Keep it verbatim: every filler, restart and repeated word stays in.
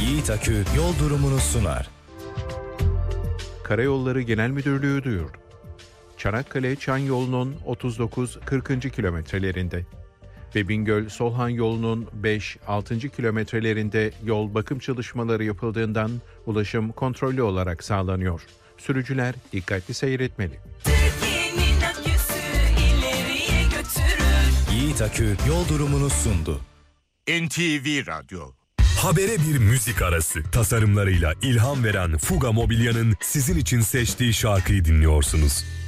Yiğit Akü yol durumunu sunar. Karayolları Genel Müdürlüğü duyurdu. Çanakkale-Çan yolunun otuz dokuz kırkıncı kilometrelerinde ve Bingöl-Solhan yolunun beş altıncı kilometrelerinde yol bakım çalışmaları yapıldığından ulaşım kontrollü olarak sağlanıyor. Sürücüler dikkatli seyretmeli. Türkiye'nin aküsü ileriye götürür. Yiğit Akü yol durumunu sundu. N T V Radyo. Habere bir müzik arası. Tasarımlarıyla ilham veren Fuga Mobilya'nın sizin için seçtiği şarkıyı dinliyorsunuz.